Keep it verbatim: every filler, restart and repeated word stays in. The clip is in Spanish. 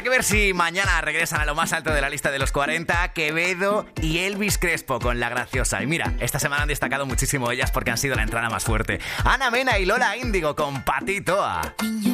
que ver si mañana regresan a lo más alto de la lista de los cuarenta Quevedo y Elvis Crespo con La Graciosa. Y mira, esta semana han destacado muchísimo ellas porque han sido la entrada más fuerte. Ana Mena y Lola Índigo con Patitoa.